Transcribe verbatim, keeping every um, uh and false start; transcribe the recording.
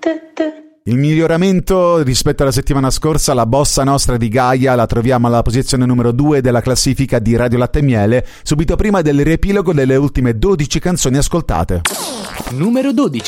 Il miglioramento rispetto alla settimana scorsa, la bossa nostra di Gaia la troviamo alla posizione numero due della classifica di Radio Latte e Miele, subito prima del riepilogo delle ultime dodici canzoni ascoltate. Numero dodici.